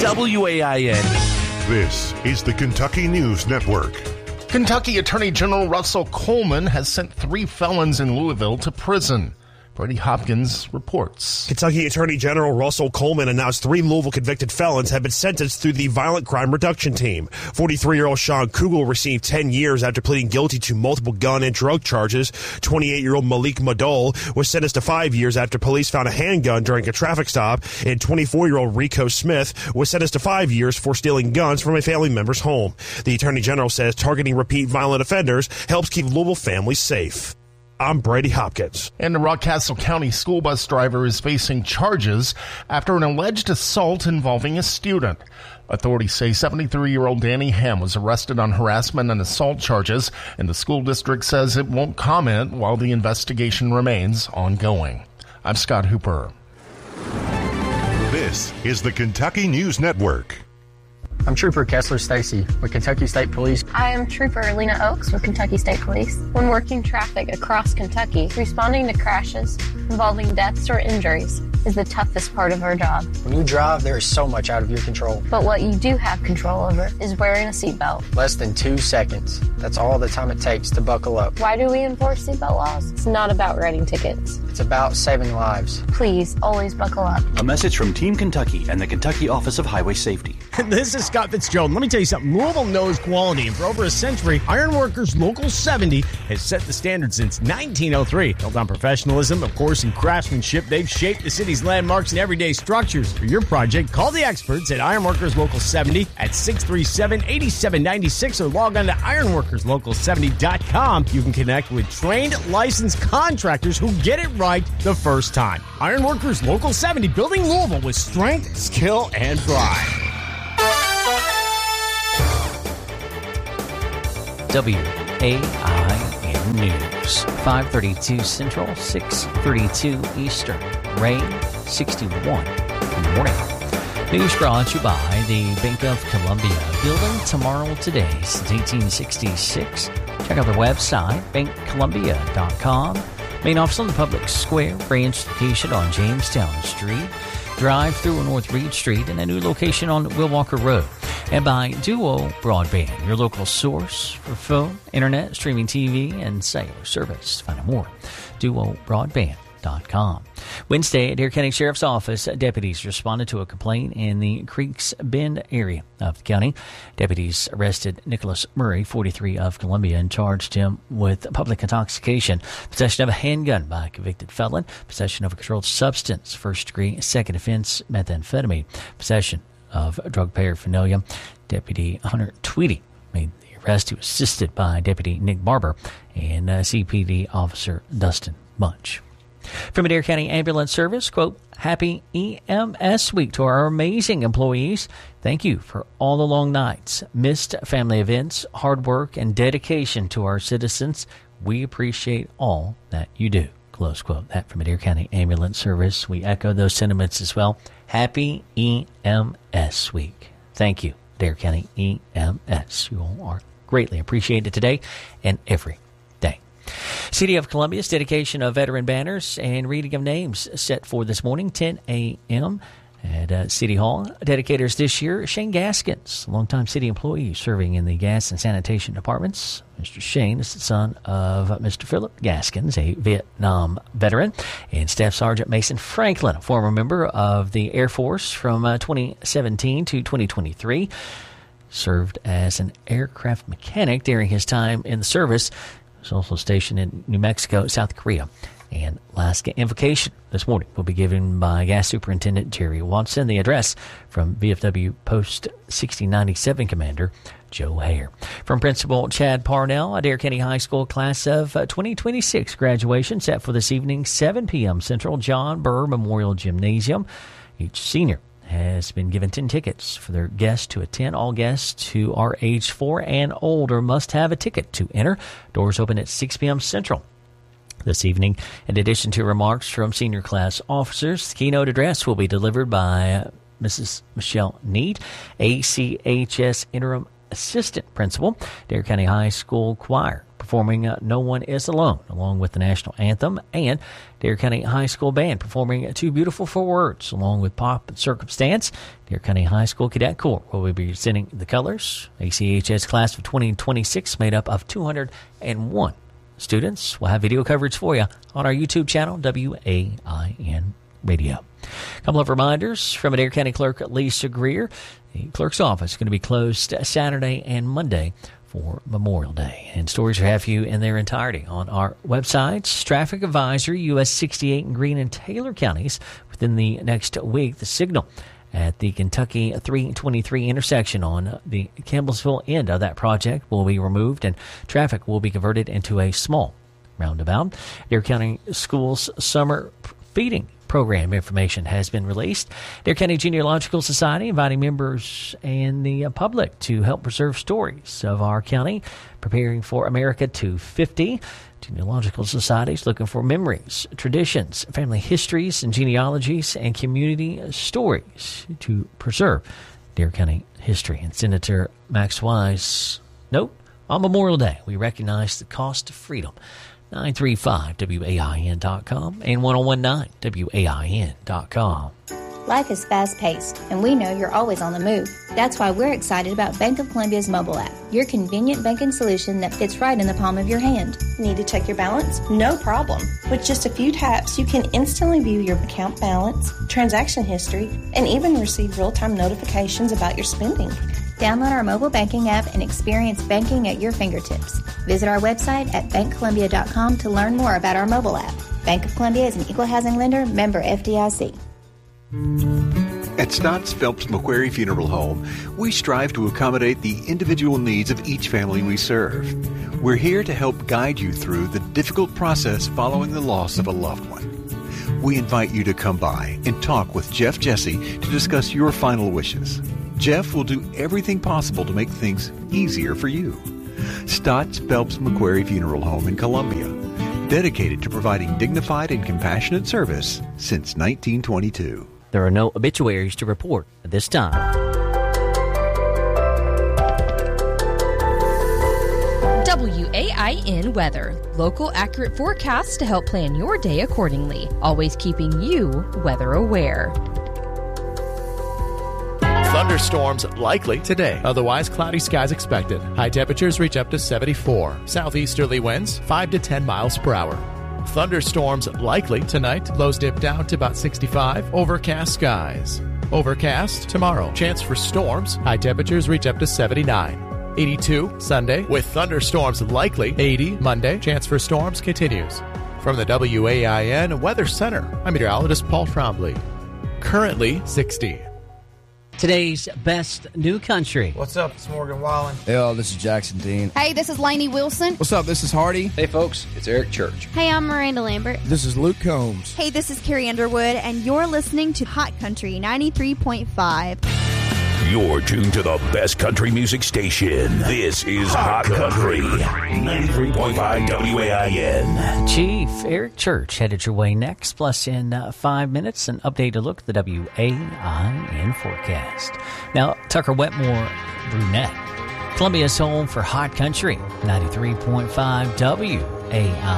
WAIN. This is the Kentucky News Network. Kentucky Attorney General Russell Coleman has sent 3 felons in Louisville to prison. Brady Hopkins reports. Kentucky Attorney General Russell Coleman announced 3 Louisville convicted felons have been sentenced through the Violent Crime Reduction Team. 43-year-old Sean Kugel received 10 years after pleading guilty to multiple gun and drug charges. 28-year-old Malik Madol was sentenced to 5 years after police found a handgun during a traffic stop. And 24-year-old Rico Smith was sentenced to 5 years for stealing guns from a family member's home. The Attorney General says targeting repeat violent offenders helps keep Louisville families safe. I'm Brady Hopkins. And a Rockcastle County school bus driver is facing charges after an alleged assault involving a student. Authorities say 73-year-old Danny Ham was arrested on harassment and assault charges, and the school district says it won't comment while the investigation remains ongoing. I'm Scott Hooper. This is the Kentucky News Network. I'm Trooper Kessler Stacy with Kentucky State Police. I am Trooper Lena Oakes with Kentucky State Police. When working traffic across Kentucky, responding to crashes involving deaths or injuries is the toughest part of our job. When you drive, there is so much out of your control. But what you do have control over is wearing a seatbelt. Less than 2 seconds. That's all the time it takes to buckle up. Why do we enforce seatbelt laws? It's not about writing tickets. It's about saving lives. Please, always buckle up. A message from Team Kentucky and the Kentucky Office of Highway Safety. This is Scott Fitzgerald. Let me tell you something. Louisville knows quality, and for over a century, Ironworkers Local 70 has set the standard since 1903. Built on professionalism, of course, and craftsmanship, they've shaped the city's landmarks and everyday structures. For your project, call the experts at Ironworkers Local 70 at 637-8796 or log on to ironworkerslocal70.com. You can connect with trained, licensed contractors who get it right the first time. Ironworkers Local 70, building Louisville with strength, skill, and pride. WAIN News, 5:32 Central, 6:32 Eastern. Rain, 61 in the morning. News brought to you by the Bank of Columbia. Building tomorrow today since 1866. Check out their website, bankcolumbia.com. Main office on the Public Square, branch location on Jamestown Street. Drive through on North Reed Street, and a new location on Will Walker Road. And by Duo Broadband, your local source for phone, internet, streaming TV, and cellular service. Find out more. DuoBroadband.com. Wednesday, at Dare County Sheriff's Office, deputies responded to a complaint in the Creeks Bend area of the county. Deputies arrested Nicholas Murray, 43, of Columbia, and charged him with public intoxication, possession of a handgun by a convicted felon, possession of a controlled substance, first-degree, second offense, methamphetamine, possession of drug paraphernalia. Deputy Hunter Tweedy made the arrest. He was assisted by Deputy Nick Barber and CPD Officer Dustin Bunch. From Adair County Ambulance Service, quote, "Happy EMS Week to our amazing employees. Thank you for all the long nights, missed family events, hard work, and dedication to our citizens. We appreciate all that you do." Close quote. That from Adair County Ambulance Service. We echo those sentiments as well. Happy EMS Week. Thank you, Adair County EMS. You all are greatly appreciated today and every day. City of Columbia's dedication of veteran banners and reading of names set for this morning, 10 a.m. at City Hall. Dedicators this year, Shane Gaskins, a longtime city employee serving in the gas and sanitation departments. Mr. Shane is the son of Mr. Philip Gaskins, a Vietnam veteran, and Staff Sergeant Mason Franklin, a former member of the Air Force from 2017 to 2023. Served as an aircraft mechanic during his time in the service. He was also stationed in New Mexico, South Korea, and Alaska. Invocation this morning will be given by Gas Superintendent Jerry Watson. The address from VFW Post 6097 Commander Joe Hare. From Principal Chad Parnell, Adair County High School class of 2026 graduation set for this evening, 7 p.m. Central, John Burr Memorial Gymnasium. Each senior has been given 10 tickets for their guests to attend. All guests who are age 4 and older must have a ticket to enter. Doors open at 6 p.m. Central this evening. In addition to remarks from senior class officers, the keynote address will be delivered by Mrs. Michelle Need, ACHS Interim Assistant Principal. Adair County High School Choir performing No One Is Alone, along with the national anthem, and Dare County High School Band performing Too Beautiful for Words, along with Pop and Circumstance. Dare County High School Cadet Corps will be presenting the colors. ACHS class of 2026 made up of 201 students. We'll have video coverage for you on our YouTube channel, WAIN Radio. A couple of reminders from Adair County Clerk Lisa Greer. The clerk's office is going to be closed Saturday and Monday for Memorial Day. And stories will have you in their entirety on our websites. Traffic advisory, US 68 in Greene and Taylor counties within the next week. The signal at the Kentucky 323 intersection on the Campbellsville end of that project will be removed, and traffic will be converted into a small roundabout. Adair County Schools Summer Feeding Program information has been released. Adair County Genealogical Society inviting members and the public to help preserve stories of our county, preparing for America 250. Genealogical societies looking for memories, traditions, family histories, and genealogies, and community stories to preserve Adair County history. And Senator Max Wise note, on Memorial Day, we recognize the cost of freedom. 935WAIN.com and 1019WAIN.com. Life is fast-paced, and we know you're always on the move. That's why we're excited about Bank of Columbia's mobile app, your convenient banking solution that fits right in the palm of your hand. Need to check your balance? No problem. With just a few taps, you can instantly view your account balance, transaction history, and even receive real-time notifications about your spending. Download our mobile banking app and experience banking at your fingertips. Visit our website at bankcolumbia.com to learn more about our mobile app. Bank of Columbia is an equal housing lender, member FDIC. At Stotts Phelps Macquarie Funeral Home, we strive to accommodate the individual needs of each family we serve. We're here to help guide you through the difficult process following the loss of a loved one. We invite you to come by and talk with Jeff Jesse to discuss your final wishes. Jeff will do everything possible to make things easier for you. Stotts Phelps Macquarie Funeral Home in Columbia, dedicated to providing dignified and compassionate service since 1922. There are no obituaries to report at this time. WAIN weather. Local accurate forecasts to help plan your day accordingly. Always keeping you weather aware. Thunderstorms likely today. Otherwise, cloudy skies expected. High temperatures reach up to 74. Southeasterly winds 5 to 10 miles per hour. Thunderstorms likely tonight. Lows dip down to about 65. Overcast skies. Overcast tomorrow. Chance for storms. High temperatures reach up to 79. 82 Sunday with thunderstorms likely. 80 Monday. Chance for storms continues. From the WAIN Weather Center, I'm meteorologist Paul Trombley. Currently 60. Today's best new country. What's up? It's Morgan Wallen. Hey, all, this is Jackson Dean. Hey, this is Lainey Wilson. What's up? This is Hardy. Hey, folks. It's Eric Church. Hey, I'm Miranda Lambert. This is Luke Combs. Hey, this is Carrie Underwood, and you're listening to Hot Country 93.5. You're tuned to the best country music station. This is Hot Country 93.5 WAIN. Chief Eric Church headed your way next. Plus, in 5 minutes, an updated look at the WAIN forecast. Now, Tucker Wetmore Brunette. Columbia's home for Hot Country 93.5 WAIN.